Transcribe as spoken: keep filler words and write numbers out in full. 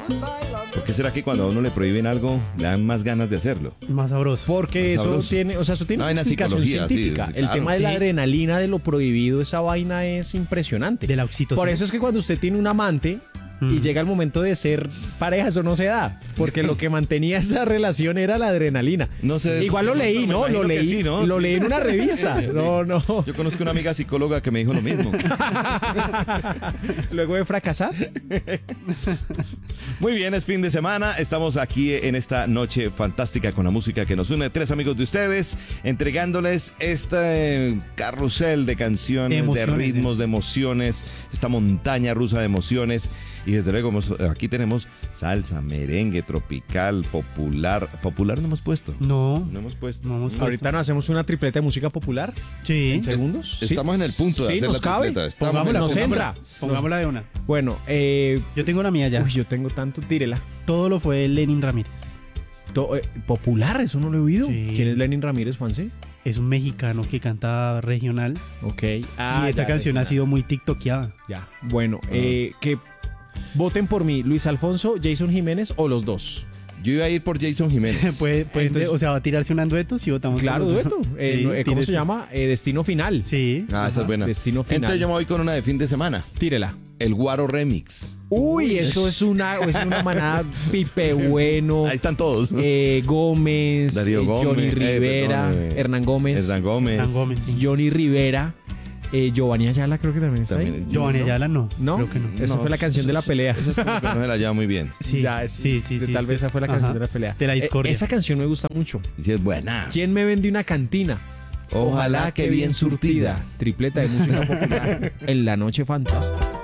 ¿Por qué será que cuando a uno le prohíben algo, le dan más ganas de hacerlo? Más sabroso. Porque Más eso sabroso. tiene, o sea, eso tiene Una una vaina explicación psicología, sí, científica. sí, El claro. tema de la Sí. adrenalina, de lo prohibido, esa vaina es impresionante. De la oxitocina. Por eso es que cuando usted tiene un amante y Mm. llega el momento de ser pareja, eso no se da. Porque lo que mantenía esa relación era la adrenalina. No sé. Igual lo leí, Me ¿no? imagino Lo que leí, sí, ¿no? lo leí en una revista. Sí. No, no. Yo conozco una amiga psicóloga que me dijo lo mismo. Luego de fracasar. Muy bien, es fin de semana. Estamos aquí en esta noche fantástica con la música que nos une. Tres amigos de ustedes entregándoles este carrusel de canciones, De de, emociones, ritmos, sí. de emociones, esta montaña rusa de emociones. Y desde luego hemos- aquí tenemos salsa, merengue, tropical, popular. ¿Popular no hemos puesto? No. No hemos puesto. No hemos puesto. Ahorita nos hacemos una tripleta de música popular. Sí. ¿En segundos? Sí. Estamos en el punto de Sí, hacer nos la cabe. tripleta. Estamos Pongámosla, nos pongámosla. entra. Pongámosla de una. Bueno, eh, Yo tengo la mía ya. uy, yo tengo tanto, tírela. Todo lo fue Lenin Ramírez. To- eh, popular, eso no lo he oído. Sí. ¿Quién es Lenin Ramírez, Juanse? Es un mexicano que canta regional. Ok. y esa ya, canción ya, ha sido muy tiktokeada. Ya. Bueno, Ah. eh, que voten por mí, Luis Alfonso, Jason Jiménez o los dos. Yo iba a ir por Jason Jiménez. puede, puede- Entonces- o sea, va a tirarse un dueto si votamos. Claro, por los dueto. dos. Eh, Sí, no, eh, ¿Cómo tírese. se llama? Eh, Destino Final. Sí. Ah, esa Ajá. es buena. Destino final. Entonces yo me voy con una de fin de semana. Tírela. El Guaro Remix. Uy, eso es una, es una manada. Pipe Bueno, Ahí están todos. eh, Gómez, Darío eh, Gómez, Johnny eh, Rivera, perdón, eh, Hernán Gómez, Hernán Gómez. Hernán Gómez, sí. Johnny Rivera, eh, Giovanni Ayala creo que también está También ahí. es- Giovanni ¿no? Ayala no. ¿No? Creo que no. Esa No, fue la canción de la pelea. Esa es una que no se la lleva muy bien. Sí, Ya, es- sí, sí, de- sí, Tal sí. vez esa fue la canción Ajá. de la pelea. De la Eh, discordia. esa canción me gusta mucho. Y si es buena. ¿Quién me vende una cantina? Ojalá que bien surtida. Tripleta de música popular en la noche fantástica.